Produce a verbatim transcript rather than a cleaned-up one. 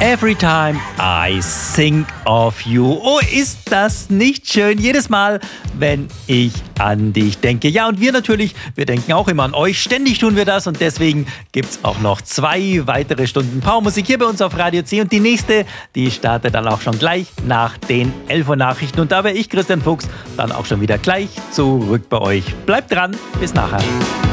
Every time I think of you. Oh, ist das nicht schön? Jedes Mal, wenn ich an dich denke. Ja, und wir natürlich, wir denken auch immer an euch. Ständig tun wir das und deswegen gibt es auch noch zwei weitere Stunden Powermusik hier bei uns auf Radio C. Und die nächste, die startet dann auch schon gleich nach den elf Uhr Nachrichten. Und da wäre ich, Christian Fuchs, dann auch schon wieder gleich zurück bei euch. Bleibt dran, bis nachher.